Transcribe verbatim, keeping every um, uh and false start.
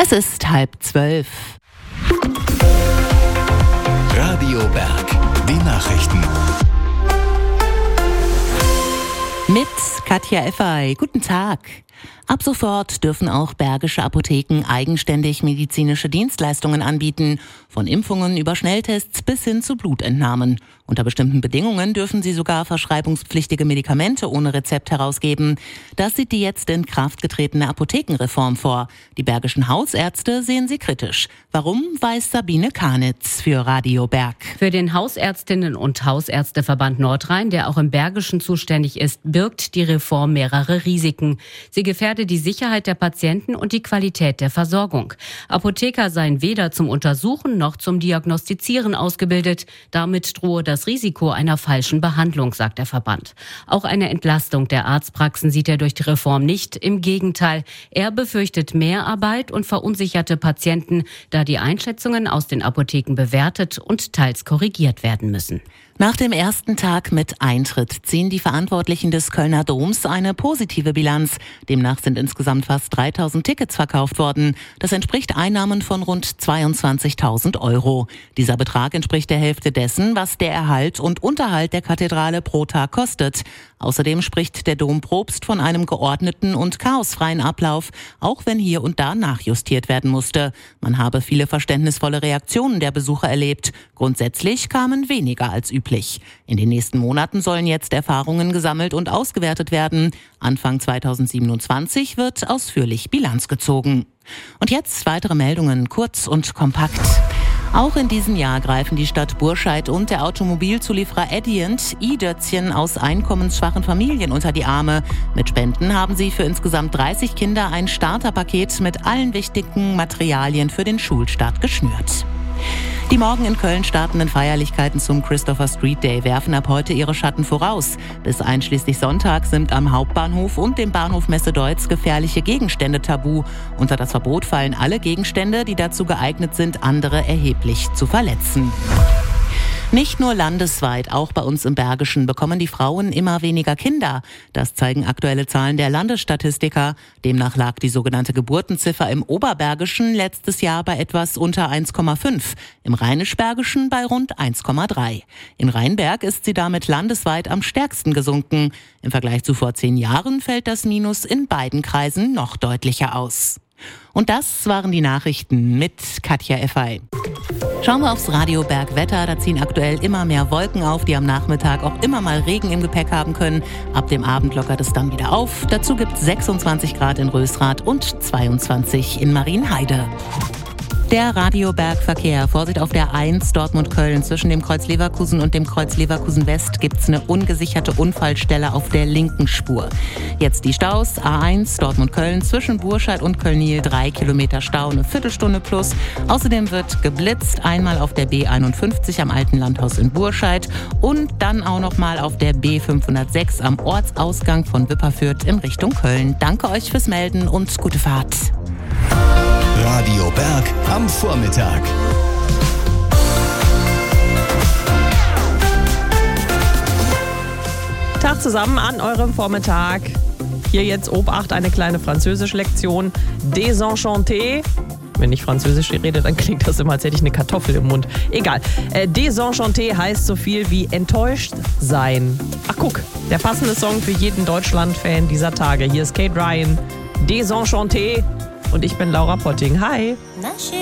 Es ist halb zwölf. Radio Berg, die Nachrichten. Mit Katja Effey. Guten Tag. Ab sofort dürfen auch bergische Apotheken eigenständig medizinische Dienstleistungen anbieten. Von Impfungen über Schnelltests bis hin zu Blutentnahmen. Unter bestimmten Bedingungen dürfen sie sogar verschreibungspflichtige Medikamente ohne Rezept herausgeben. Das sieht die jetzt in Kraft getretene Apothekenreform vor. Die bergischen Hausärzte sehen sie kritisch. Warum, weiß Sabine Karnitz für Radio Berg. Für den Hausärztinnen- und Hausärzteverband Nordrhein, der auch im Bergischen zuständig ist, birgt die Reform mehrere Risiken. Sie gefährde die Sicherheit der Patienten und die Qualität der Versorgung. Apotheker seien weder zum Untersuchen noch zum Diagnostizieren ausgebildet. Damit drohe das Risiko einer falschen Behandlung, sagt der Verband. Auch eine Entlastung der Arztpraxen sieht er durch die Reform nicht. Im Gegenteil, er befürchtet Mehrarbeit und verunsicherte Patienten, da die Einschätzungen aus den Apotheken bewertet und teils korrigiert werden müssen. Nach dem ersten Tag mit Eintritt ziehen die Verantwortlichen des Kölner Doms eine positive Bilanz. Demnach sind insgesamt fast dreitausend Tickets verkauft worden. Das entspricht Einnahmen von rund zweiundzwanzigtausend Euro. Dieser Betrag entspricht der Hälfte dessen, was der Erhalt und Unterhalt der Kathedrale pro Tag kostet. Außerdem spricht der Dompropst von einem geordneten und chaosfreien Ablauf, auch wenn hier und da nachjustiert werden musste. Man habe viele verständnisvolle Reaktionen der Besucher erlebt. Grundsätzlich kamen weniger als üblich. In den nächsten Monaten sollen jetzt Erfahrungen gesammelt und ausgewertet werden. Anfang zweitausendsiebenundzwanzig wird ausführlich Bilanz gezogen. Und jetzt weitere Meldungen, kurz und kompakt. Auch in diesem Jahr greifen die Stadt Burscheid und der Automobilzulieferer Adient i-Dötzchen aus einkommensschwachen Familien unter die Arme. Mit Spenden haben sie für insgesamt dreißig Kinder ein Starterpaket mit allen wichtigen Materialien für den Schulstart geschnürt. Die morgen in Köln startenden Feierlichkeiten zum Christopher Street Day werfen ab heute ihre Schatten voraus. Bis einschließlich Sonntag sind am Hauptbahnhof und dem Bahnhof Messe-Deutz gefährliche Gegenstände tabu. Unter das Verbot fallen alle Gegenstände, die dazu geeignet sind, andere erheblich zu verletzen. Nicht nur landesweit, auch bei uns im Bergischen bekommen die Frauen immer weniger Kinder. Das zeigen aktuelle Zahlen der Landesstatistiker. Demnach lag die sogenannte Geburtenziffer im Oberbergischen letztes Jahr bei etwas unter eins Komma fünf, im Rheinisch-Bergischen bei rund eins Komma drei. In Rheinberg ist sie damit landesweit am stärksten gesunken. Im Vergleich zu vor zehn Jahren fällt das Minus in beiden Kreisen noch deutlicher aus. Und das waren die Nachrichten mit Katja Effey. Schauen wir aufs Radio Berg Wetter. Da ziehen aktuell immer mehr Wolken auf, die am Nachmittag auch immer mal Regen im Gepäck haben können. Ab dem Abend lockert es dann wieder auf. Dazu gibt es sechsundzwanzig Grad in Rösrath und zweiundzwanzig in Marienheide. Der Radio Berg Verkehr. Vorsicht auf der eins Dortmund-Köln. Zwischen dem Kreuz Leverkusen und dem Kreuz Leverkusen West gibt es eine ungesicherte Unfallstelle auf der linken Spur. Jetzt die Staus. A eins Dortmund-Köln zwischen Burscheid und Köln-Niel drei Kilometer Stau, eine Viertelstunde plus. Außerdem wird geblitzt, einmal auf der B einundfünfzig am Alten Landhaus in Burscheid und dann auch nochmal auf der B fünfhundertsechs am Ortsausgang von Wipperfürth in Richtung Köln. Danke euch fürs Melden und gute Fahrt. Radio Berg am Vormittag. Tag zusammen an eurem Vormittag. Hier jetzt Obacht, eine kleine Französisch-Lektion. Désenchanté. Wenn ich Französisch rede, dann klingt das immer, als hätte ich eine Kartoffel im Mund. Egal. Äh, Désenchanté heißt so viel wie enttäuscht sein. Ach guck, der passende Song für jeden Deutschland-Fan dieser Tage. Hier ist Kate Ryan. Désenchanté. Und ich bin Laura Potting. Hi.